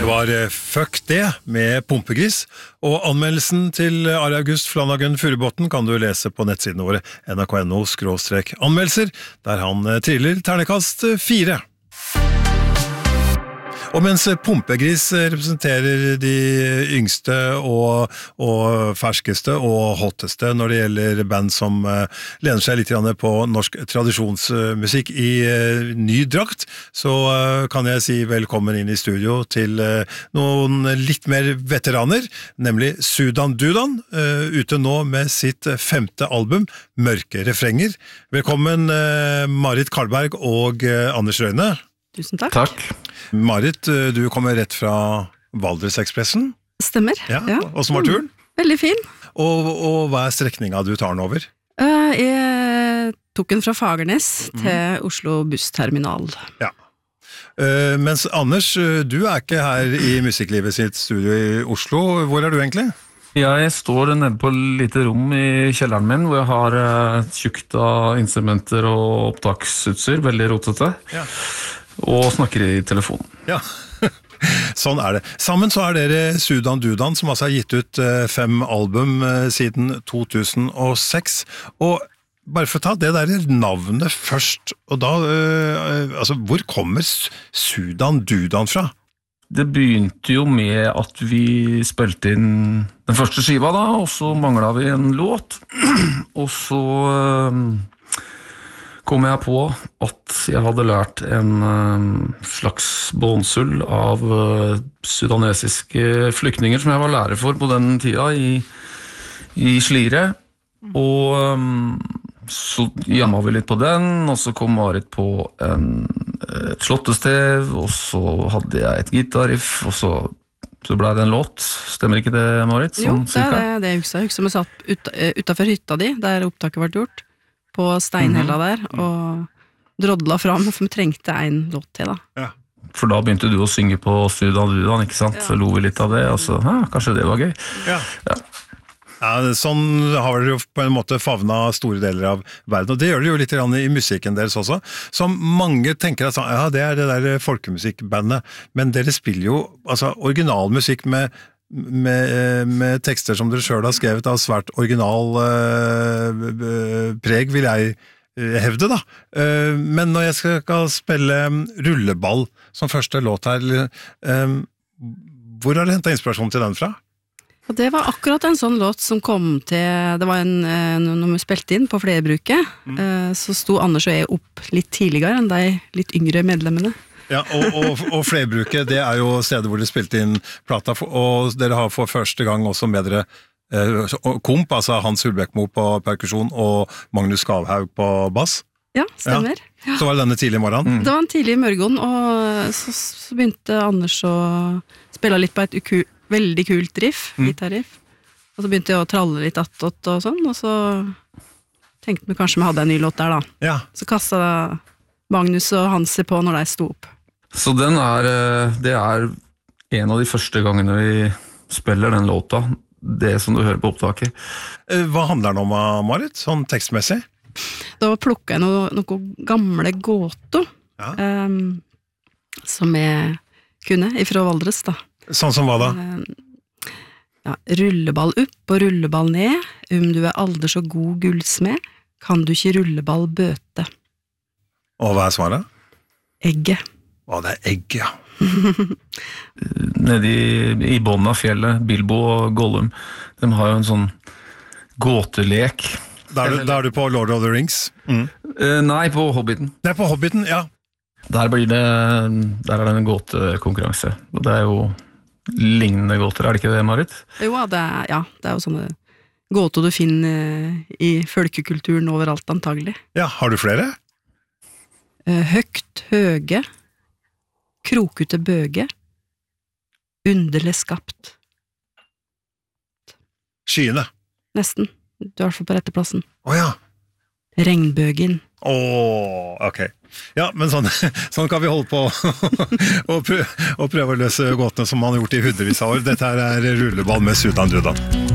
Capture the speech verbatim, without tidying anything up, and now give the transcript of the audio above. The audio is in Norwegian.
var Fuck det med Pumpegris, og anmeldelsen til Ari August Flanagan Furubotn kan du lese på nettsidene våre n r k punktum n o skråstrek anmeldelser, der han triller ternekast fire. Og mens Pumpegris representerer de yngste og, og ferskeste og hotteste når det gjelder band som uh, lener seg litt på norsk tradisjonsmusikk i uh, ny drakt, så uh, kan jeg si velkommen inn i studio til uh, noen litt mer veteraner, nemlig Sudan Dudan, uh, ute nå med sitt femte album, Mørke refrenger. Velkommen uh, Marit Karlberg og uh, Anders Røyne. Tusen takk. Takk. Marit, du kommer rett fra Valdres-ekspressen. Stemmer. Ja, ja. Hvordan var turen? Veldig fin. Og, og hva er strekninga du tar den over? Uh, jeg tok den fra Fagernes mm. til Oslo bussterminal. Ja. Uh, mens Anders, du er ikke her i Musikklivet sitt studio i Oslo. Hvor er du egentlig? Jeg står nede på et lite rom i kjelleren min, hvor jeg har uh, tjukt av instrumenter og opptaksutstyr, veldig rotete. Ja. Og snakker i telefonen. Ja, sånn er det. Sammen så er dere Sudan Dudan, som altså har gitt ut fem album siden to tusen og seks. Og bare for å ta det der navnet først, og da, altså, hvor kommer Sudan Dudan fra? Det begynte jo med at vi spilte inn den første skiva da, og så manglet vi en låt. Og så kom jeg på at jeg hadde lært en uh, slags bånsull av uh, sudanesiske flyktninger som jeg var lærer for på den tida i, i Slire. Og um, så jammet vi litt på den, og så kom Marit på en, et slottestev, og så hadde jeg et gitarriff, og så, så ble det en låt. Stemmer ikke det, Marit? Sånn, jo, det er det, det jeg husker. Jeg husker vi satt ut, utenfor hytta di, der opptaket ble gjort. På steinhella der, og drodla fram, for vi trengte en låt til da. Ja. For da begynte du å synge på Sudan Dudan, ikke sant? Ja. Så lo vi litt av det, og så, ja, kanskje det var gøy. Ja. Ja. Ja, sånn har dere jo på en måte favnet store deler av verden, og det gjør dere jo litt i musikken deres også, som mange tenker at ja, det er det der folkemusikkbandet, men dere spiller jo altså, originalmusikk med Med, med tekster som dere selv har skrevet av svært original uh, preg, vil jeg uh, hevde da. Uh, men når jeg skal spille um, Rulleball som første låt her, um, hvor har du hentet inspirasjon til den fra? Og det var akkurat en sånn låt som kom til, det var en, når vi spilte inn på flerbruket, mm. uh, så sto Anders og jeg opp litt tidligere enn de litt yngre medlemmene. Ja, og, og, og Flerbruket, det er jo stedet hvor dere spilte inn plata, og dere har for første gang også med dere eh, komp, altså Hans Hulbekmo på perkusjon og Magnus Skavhaug på bass. Ja, stemmer. Ja. Så var det denne tidlig morgen? Mm. Det var en tidlig morgen, og så, så begynte Anders å spille litt på et uku, veldig kult riff, mm. gitarriff, og så begynte jeg å tralle litt attåt og sånn, og så tenkte vi kanskje vi hadde en ny låt der da. Ja. Så kastet Magnus og Hans på når de sto opp. Så den er, det er en av de første gangene vi spiller den låta, det som du hører på opptaket. Hva handler den om, Marit, sånn tekstmessig? Da plukket jeg noen noe gamle gåter, ja. um, som jeg kunne, ifra Valdres da. Sånn som hva da? Um, ja, rulleball opp og rulleball ned, om du er aldri så god gullsmed, kan du ikke rulleball bøte. Og hva er svaret? Egget. Å, det er egg, ja. Nede i, i bånden av fjellet, Bilbo og Gollum, de har jo en sånn gåtelek. Da er, er du på Lord of the Rings? Mm. Uh, nei, på Hobbiten. Det er på Hobbiten, ja. Der, blir det, der er det en gåtekonkurranse, og det er jo lignende gåter, er det ikke det, Marit? Jo, det er, ja, det er jo sånne gåter du finner i folkekulturen overalt antagelig. Ja, har du flere? Uh, høgt, høge, krokute bøge, underlig skapt. Skyene. Nesten. Du er i hvert fall på rette plassen. Åja. Regnbøgen. Åh, ok. Ja, men sånn, sånn kan vi holde på og prøve, og prøve å løse gåtene som man har gjort i hundrevis av år. Dette her er Rulleball med Sudan Dudan.